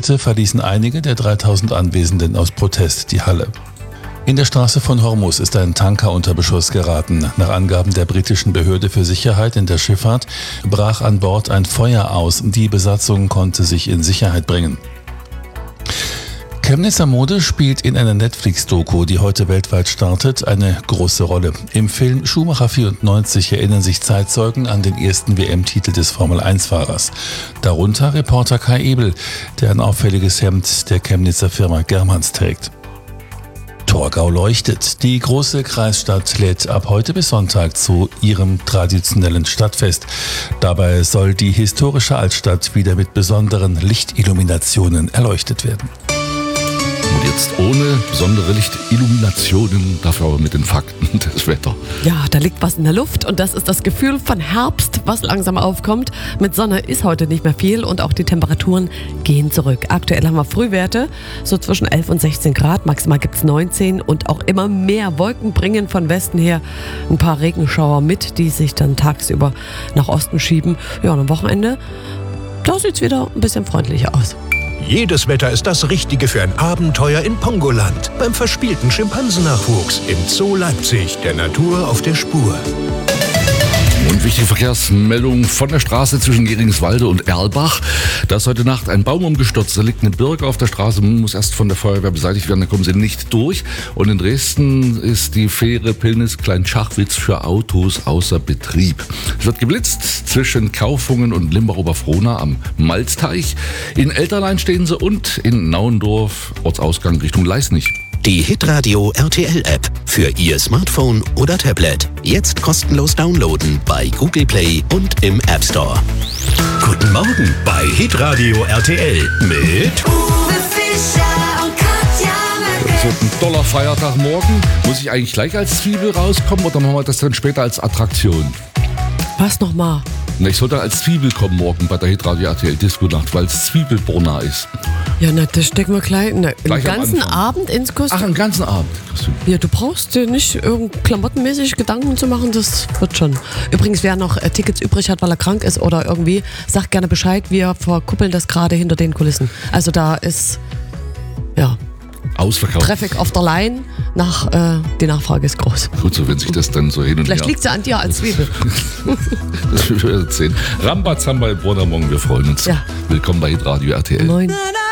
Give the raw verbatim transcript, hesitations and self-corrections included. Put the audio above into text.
losgete, verließen einige der dreitausend Anwesenden aus Protest die Halle. In der Straße von Hormuz ist ein Tanker unter Beschuss geraten. Nach Angaben der britischen Behörde für Sicherheit in der Schifffahrt brach an Bord ein Feuer aus. Die Besatzung konnte sich in Sicherheit bringen. Chemnitzer Mode spielt in einer Netflix-Doku, die heute weltweit startet, eine große Rolle. Im Film Schumacher vierundneunzig erinnern sich Zeitzeugen an den ersten W M-Titel des Formel eins Fahrers. Darunter Reporter Kai Ebel, der ein auffälliges Hemd der Chemnitzer Firma Germans trägt. Torgau leuchtet. Die große Kreisstadt lädt ab heute bis Sonntag zu ihrem traditionellen Stadtfest. Dabei soll die historische Altstadt wieder mit besonderen Lichtilluminationen erleuchtet werden. Und jetzt ohne besondere Lichtilluminationen, dafür aber mit den Fakten des Wetters. Ja, da liegt was in der Luft und das ist das Gefühl von Herbst, was langsam aufkommt. Mit Sonne ist heute nicht mehr viel und auch die Temperaturen gehen zurück. Aktuell haben wir Frühwerte, so zwischen elf und sechzehn Grad, maximal gibt es neunzehn und auch immer mehr Wolken bringen von Westen her ein paar Regenschauer mit, die sich dann tagsüber nach Osten schieben. Ja, und am Wochenende, da sieht es wieder ein bisschen freundlicher aus. Jedes Wetter ist das Richtige für ein Abenteuer in Pongoland. Beim verspielten Schimpansennachwuchs im Zoo Leipzig, der Natur auf der Spur. Und wichtige Verkehrsmeldung von der Straße zwischen Geringswalde und Erlbach. Da ist heute Nacht ein Baum umgestürzt. Da liegt eine Birke auf der Straße, muss erst von der Feuerwehr beseitigt werden, da kommen sie nicht durch. Und in Dresden ist die Fähre Pillnitz-Klein-Schachwitz für Autos außer Betrieb. Es wird geblitzt zwischen Kaufungen und Limbach-Oberfrohna am Malzteich. In Elterlein stehen sie und in Nauendorf, Ortsausgang Richtung Leisnig. Die Hitradio R T L-App für Ihr Smartphone oder Tablet. Jetzt kostenlos downloaden bei Google Play und im App Store. Guten Morgen bei Hitradio R T L mit Uwe Fischer und Katja Es wird ein toller Feiertag morgen. Muss ich eigentlich gleich als Zwiebel rauskommen oder machen wir das dann später als Attraktion? Was nochmal? Na, ich sollte als Zwiebel kommen morgen bei der Hitradio R T L Disco Nacht, weil es Zwiebelbrunner ist. Ja, na, das stecken wir gleich, na, Gleich den am ganzen Anfang. Abend ins Kostüm. Ach, den ganzen Abend. Kostüm. Ja, du brauchst dir nicht irgend klamottenmäßig Gedanken zu machen, das wird schon. Übrigens, wer noch äh, Tickets übrig hat, weil er krank ist oder irgendwie, sagt gerne Bescheid, wir verkuppeln das gerade hinter den Kulissen. Also da ist, ja, Ausverkauft. Traffic auf der Line, nach, äh, die Nachfrage ist groß. Gut, so wenn sich das dann so hin und Vielleicht her... liegt sie an dir als Zwiebel. Das will wir sehen. Rambazamba im Brunner morgen, wir freuen uns. Ja. Willkommen bei Hitradio R T L. Moin. Na, na.